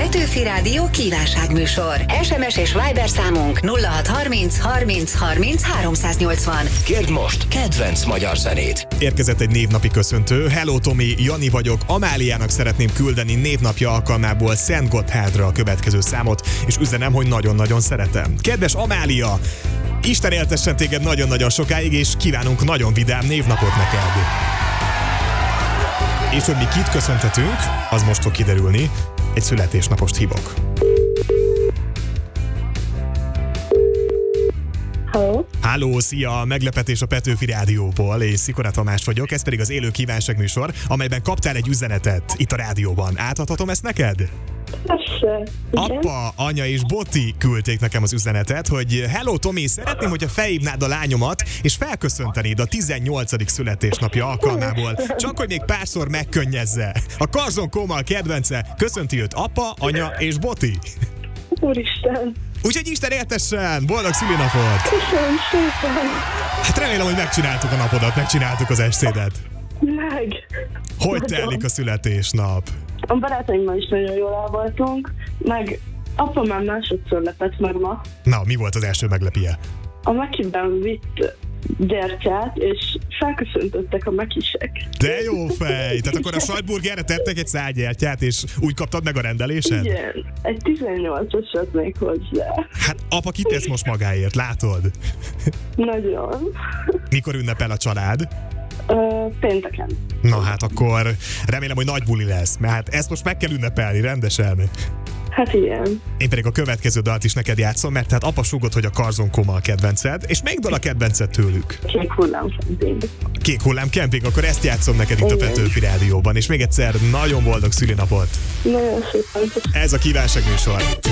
Petőfi Rádió kívánságműsor. SMS és Viber számunk 0630 30 30 380. Kérd most kedvenc magyar zenét. Érkezett egy névnapi köszöntő. Hello Tomi, Jani vagyok. Amáliának szeretném küldeni névnapja alkalmából Szent Gotthárdra a következő számot, és üzenem, hogy nagyon-nagyon szeretem. Kedves Amália, Isten éltessen téged nagyon-nagyon sokáig, és kívánunk nagyon vidám névnapot neked. És hogy mi kit köszöntetünk, az most fog kiderülni. Egy születésnapost hívok. Halló, szia! Meglepetés a Petőfi Rádióból, és Szikora Tamás vagyok, ez pedig az élő kívánságműsor, amelyben kaptál egy üzenetet itt a rádióban. Átadhatom ezt neked? Persze. Apa, anya és Boti küldték nekem az üzenetet, hogy hello Tomi, szeretném, hogyha felhívnád a lányomat, és felköszöntenéd a 18. születésnapja alkalmából, csak hogy még párszor megkönnyezze. A Karzon Kóma a kedvence, köszönti őt apa, anya és Boti. Úristen. Úgyhogy Isten éltessen! Boldog szülinapot! Köszönöm szépen. Hát remélem, hogy megcsináltuk a napodat, megcsináltuk az estédet. Meg. Hogy Nagyon. telik a születésnap? A barátaimmal is nagyon jól el voltunk, meg apa már másodszor lepett meg ma. Na, mi volt az első meglepie? A Mekiben vitt gyertyát, és felköszöntöttek a Mekisek. De jó fej! Tehát akkor a sajtburgerre tettek egy szál gyertyát, és úgy kaptad meg a rendelésed? Igen, egy 18-osat még hozzá. Hát apa kitesz most magáért, látod? Nagyon. Mikor ünnepel a család? Pénteken. Na hát akkor remélem, hogy nagy buli lesz, mert hát ezt most meg kell ünnepelni rendesen. Hát igen. Én pedig a következő dalt is neked játszom, mert hát apa súgott, hogy a Karzon Kóma a kedvenced, és melyik dal a kedvenced tőlük? Kék hullám camping. Kék hullám kemping, akkor ezt játszom neked itt a Petőfi Rádióban, és még egyszer nagyon boldog szülinapot! Nagyon szépen. Ez a kívánságműsor.